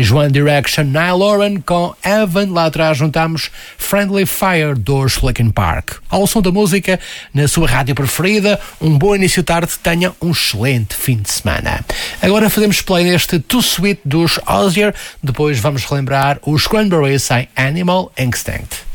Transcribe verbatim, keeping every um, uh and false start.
depois One Direction, Niall Horan com Evan, lá atrás juntamos Friendly Fire dos Linkin Park. Ao som da música, na sua rádio preferida, um bom início de tarde, tenha um excelente fim de semana. Agora fazemos play neste Too Sweet dos Ozzy, depois vamos relembrar os Cranberries em Animal Instinct.